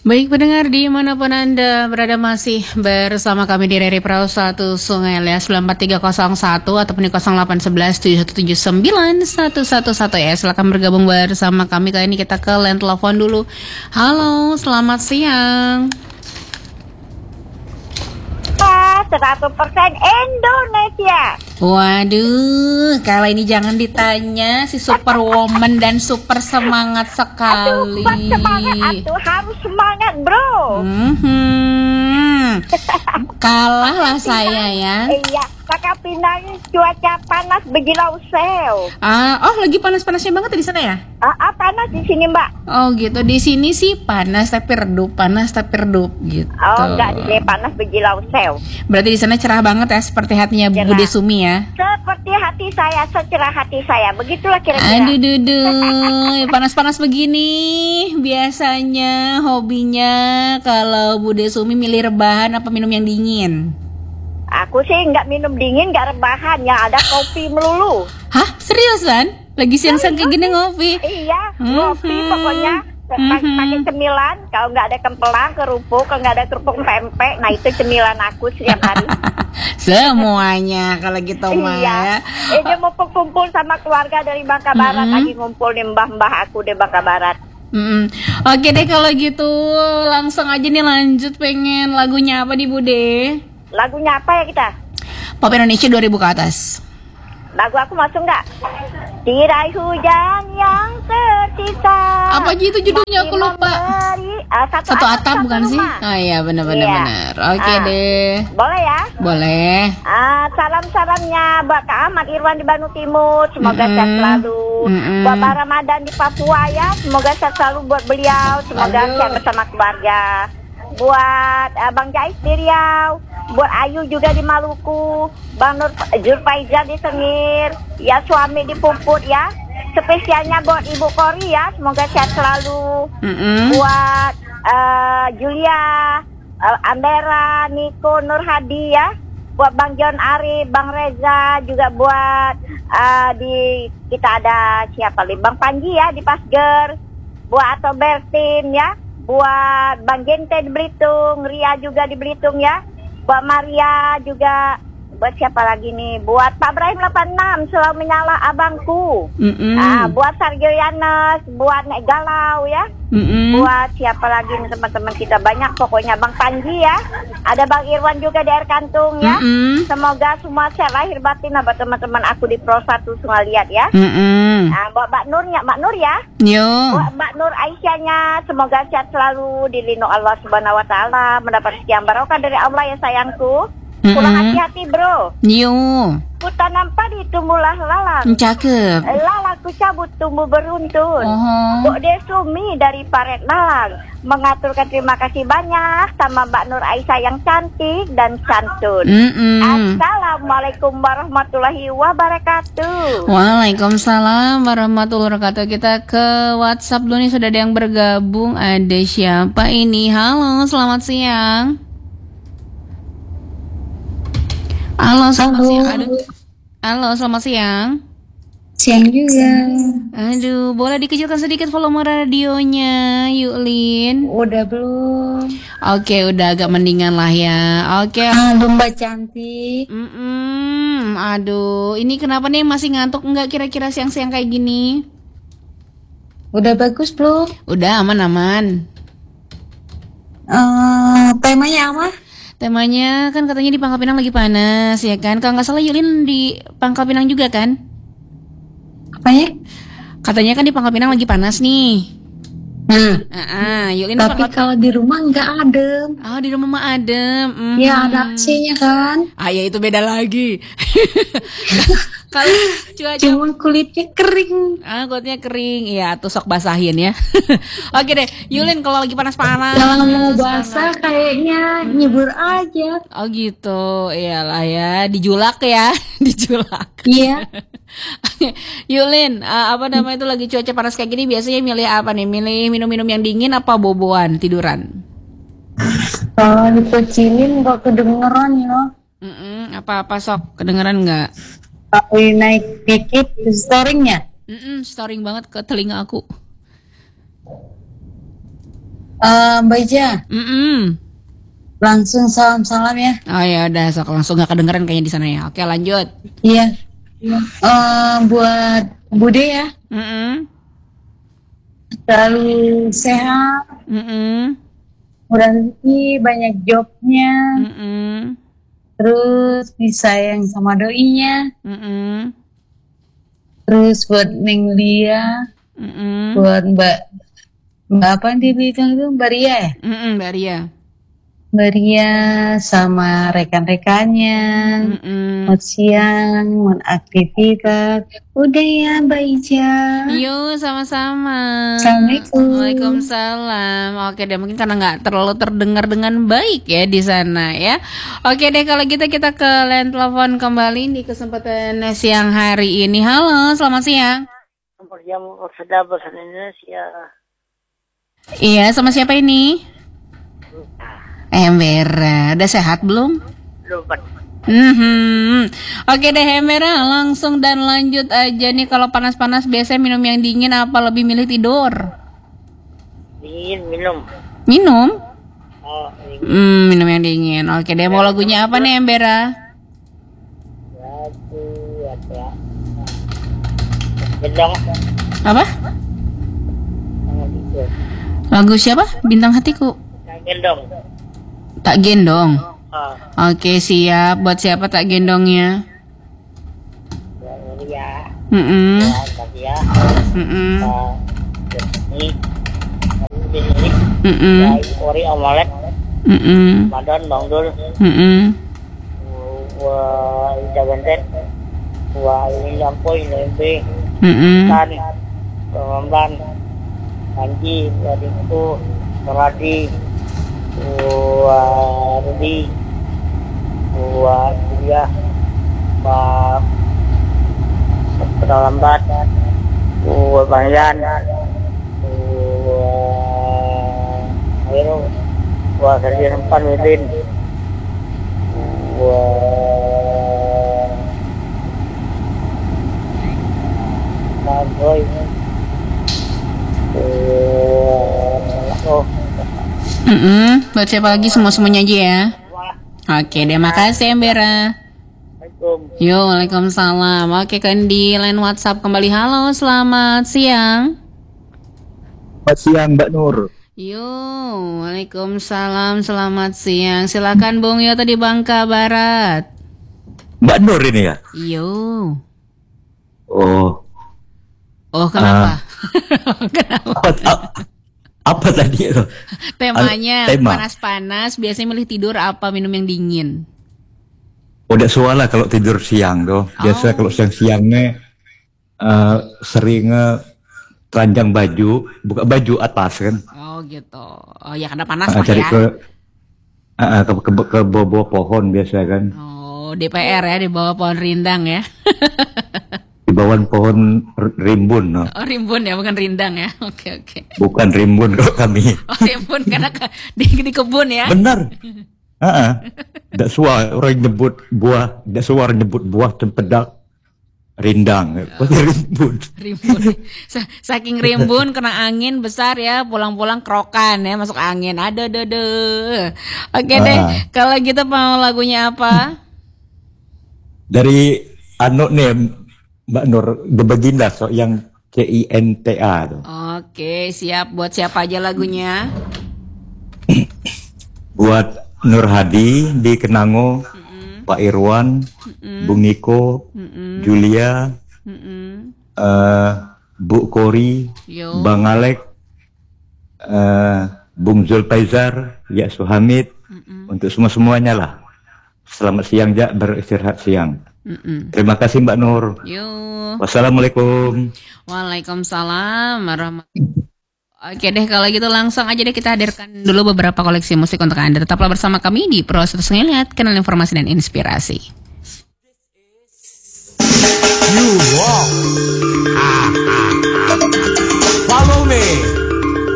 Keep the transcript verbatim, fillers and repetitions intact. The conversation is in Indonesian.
Baik pendengar dimanapun Anda berada masih bersama kami di Reri Perahu satu Sungai Liat sembilan empat tiga nol satu ataupun di nol delapan satu satu tujuh satu tujuh sembilan satu satu satu ya. Silakan bergabung bersama kami. Kali ini kita ke line telepon dulu. Halo, selamat siang. seratus persen Indonesia. Waduh, kalau ini jangan ditanya si superwoman dan super semangat sekali. Aduh, semangat atuh, harus semangat bro. Mm-hmm. Kalah lah saya ya. Iya, Kakak Pinang cuaca panas begilau sel. Ah, oh lagi panas-panasnya banget di sana ya? Ah, ah, panas di sini Mbak. Oh gitu, di sini sih panas tapi redup, panas tapi redup gitu. Oh enggak, di sini panas begilau sel. Berarti di sana cerah banget ya, seperti hatinya Cerah. Bude Sumi ya? Seperti hati saya, secerah hati saya. Begitulah kira-kira. Aduh dudu, panas-panas begini biasanya hobinya kalau Bude Sumi milih rebahan apa minum yang dingin? Aku sih nggak minum dingin, nggak rebahan, yang ada kopi melulu. Hah? Seriusan? Lagi siang-siang kayak gini ngopi? Iya, Hmm, ngopi hmm. pokoknya. Pakai pakai cemilan, kalau nggak ada kempelang, kerupuk, kalau nggak ada kerupuk pempek, nah itu cemilan aku setiap hari. Semuanya kalau gitu mah. Iya, ini mau kumpul sama keluarga dari Bangka Barat, Mm-mm. lagi ngumpul nih mbah-mbah aku di Bangka Barat. Mm-mm. Oke deh kalau gitu langsung aja nih lanjut, pengen lagunya apa nih Bude? Lagunya apa ya kita? Pop Indonesia dua ribu ke atas. Lagu aku masuk nggak? Tirai hujan yang tersisa. Apa aja itu judulnya, aku lupa. Memberi, ah, satu, Satu atap, atap satu bukan sih? rumah. Oh iya benar-benar Iya. benar. Oke Ah. deh. Boleh ya? Boleh. Ah, salam-salamnya buat Kak Ahmad Irwan di Bandung Timur, semoga Mm-mm. sehat selalu. Mm-mm. Buat Pak Ramadan di Papua ya, semoga sehat selalu buat beliau, semoga Aduh. sehat bersama keluarga. Buat uh, Bang Jais di Riau, buat Ayu juga di Maluku, Bang Nur Julfaizal di Sengir, ya suami di Puput ya. Spesialnya buat Ibu Kori ya, semoga sehat selalu. Mm-mm. Buat uh, Julia, uh, Ambera, Niko, Nur Hadi ya. Buat Bang John Ari, Bang Reza, juga buat uh, di kita ada siapa nih, Bang Panji ya di Pasger. Buat Ato Bertin ya. Buat Bang Gente di Belitung, Ria juga di Belitung ya. Buat Maria juga. Buat siapa lagi nih? Buat Pak Ibrahim delapan puluh enam, selalu menyala abangku. Mm-mm. Ah, buat Sargio Yanes, buat Nek Galau ya. Mm-mm. Buat siapa lagi nih teman-teman kita, banyak pokoknya. Bang Panji ya. Ada Bang Irwan juga di Air Kantung ya. Mm-mm. Semoga semua sehat lahir batin buat teman-teman aku di Pro satu Sungai Liat ya. Mm-mm. Ah, buat Mbak Nurnya, Mbak Nur ya. Yo. Buat Mbak Nur Aisyahnya, semoga sehat selalu, dilindungi Allah Subhanahu wa taala, mendapat sekian barokah dari Allah ya sayangku. Pulang Mm-mm. hati-hati bro. Yo. Hutan nampak ditumbuhlah lalang. Cakep. Lalang ku cabut tumbuh beruntun. Oh. Bu Desumi dari Paret Lalang mengaturkan terima kasih banyak sama Mbak Nur Aisyah yang cantik dan santun. Mm-mm. Assalamualaikum warahmatullahi wabarakatuh. Waalaikumsalam warahmatullahi wabarakatuh. Kita ke WhatsApp dulu nih, sudah ada yang bergabung. Ada siapa ini? Halo, selamat siang. Halo, selamat Halo. siang. Aduh. Halo, selamat siang. Siang juga. Aduh, boleh dikecilkan sedikit volume radionya, yuk Lin. Udah belum? Oke, udah agak mendingan lah ya. Oke. Halo Mbak cantik. Mm-mm. Aduh, ini kenapa nih masih ngantuk enggak kira-kira siang-siang kayak gini? Udah bagus belum? Udah aman-aman. Eh, temanya apa? Temanya kan katanya di Pangkal Pinang lagi panas ya kan? Kalau nggak salah Yulin di Pangkal Pinang juga kan? Apanya? Katanya kan di Pangkal Pinang lagi panas nih. Nah, Ah, ah, Yulin di tapi Pangkal. kalau di rumah nggak adem. Oh, di rumah mah adem. Mhm. Ya ada A C-nya kan. Ah ya itu beda lagi. Kalau cuaca Cuma kulitnya kering. ah kulitnya kering, iya tuh sok basahin ya. Oke deh, Yulin kalau lagi panas-panas. Kalau mau basah kayaknya nyebur aja. Oh gitu, iyalah ya, dijulak ya, dijulak. Iya. Yulin, uh, apa namanya itu lagi cuaca panas kayak gini biasanya milih apa nih? Milih minum-minum yang dingin apa boboan tiduran? Kalau dikucilin kok kedengeran ya. Mm-mm, apa-apa sok, kedengeran nggak? Kalau naik dikit storingnya. Mm-mm, storing banget ke telinga aku. Eh, Mbak Ija, Mm-mm. langsung salam-salam ya. Oh ya udah, sok langsung nggak kedengeran kayaknya di sana ya. Oke lanjut. Iya. Eh, buat Bude ya, Mm-mm. selalu sehat, Mm-mm. murah rezeki, banyak jobnya, Mm-mm. terus disayang sama doinya. Mm-mm. Terus buat Neng Lia, Mm-mm. buat Mbak Mbak apa yang dibilang itu Mbak Ria ya? Mm-mm, Mbak Ria. Mbak Ria sama rekan-rekannya. Mm-mm. Selamat siang, mau aktivitas. Udah ya Mbak Ija. Yuk sama-sama. Assalamualaikum. Waalaikumsalam. Oke deh, mungkin karena nggak terlalu terdengar dengan baik ya di sana ya. Oke deh, kalau gitu kita ke line telepon kembali di kesempatan siang hari ini. Halo, selamat siang. Jam sedap bahasa Indonesia. Iya, sama siapa ini? Embera, udah sehat belum? Lupa. Hmm, oke deh Embera, langsung dan lanjut aja nih. Kalau panas-panas biasanya minum yang dingin apa lebih milih tidur? Dingin minum. Minum? Oh, dingin. Hmm, minum yang dingin. Oke deh, mau lagunya apa nih Embera? Lagu ada. Gendong. Apa? Tangan itu. Lagu siapa? Bintang Hatiku. Gendong. Tak gendong. Ah, Oke siap. Buat siapa tak gendongnya? ya. Mm-mm. Tadi ya. Mm-mm. Ah, ini. Ini. Mm-mm. Ya, ori omelet. Mm-mm. Madon Bang Dul. Mm-mm. Wah, Ida Bentet. Wah, ini lampu ini lebih. Mm-mm. Tan. Pemban. Panji, Wadinku, Radi, Wah Rudi, Wah Julia, Pak Pedalambat, Wah Banyan, Wah Ayo, Wah Sergi Sempan Widin, Wah Bagoy. Oh, Mm-mm. Buat siapa lagi? Semua-semuanya aja ya. Oke deh, makasih Embera. Assalamualaikum. Yo, waalaikumsalam. Oke kan di line WhatsApp kembali. Halo, selamat siang. Selamat siang Mbak Nur. Yo, waalaikumsalam. Selamat siang. Silakan Bung Yo tadi Bangka Barat. Mbak Nur ini ya? Yo. Oh, Oh, kenapa? Kenapa? apa, a- apa tadi? Temanya Tema. panas-panas. Biasanya milih tidur apa minum yang dingin? Udah suara kalau tidur siang tuh. Oh. Biasa kalau siang-siangnya eh, seringnya telanjang baju, buka baju atas kan. Oh gitu. Oh ya karena panas Ah, lah cari ya. ke, ah, ah, ke, ke, ke bawah pohon biasa kan. Oh D P R ya di bawah pohon rindang ya. Di bawah pohon r- rimbun. No. Oh rimbun ya bukan rindang ya. Oke oke. Bukan rimbun kalau kami. Oh rimbun karena ke- di, di kebun ya. Benar. Ah, ah. Tidak suara orang nyebut buah, tidak suara nyebut buah cempedak rindang. Pasti rimbun. Rimbun. Sa- Saking rimbun kena angin besar ya, pulang-pulang kerokan ya, masuk angin. Ada ada ada. Oke deh, Ah. kalau gitu mau lagunya apa? Dari anu nih Mbak Nur, The Baginda so yang C I N T A tuh. Oke, siap. Buat siapa aja lagunya? Buat Nur Hadi di Kenango, Pak Irwan, Bung Niko, Mm-mm. Julia, Mm-mm. eh, Bu Kori, Yo. Bang Alek, eh, Bung Zulfaizar, Ya Suhamid, untuk semua-semuanya lah. Selamat siang, Jak, beristirahat siang. Mm-mm. Terima kasih Mbak Nur. Yo. Wassalamualaikum. Waalaikumsalam warahmatullahi. Oke deh kalau gitu langsung aja deh kita hadirkan dulu beberapa koleksi musik untuk Anda. Tetaplah bersama kami di Pro seratus Ngeliat, kanal informasi dan inspirasi. You walk. Follow me.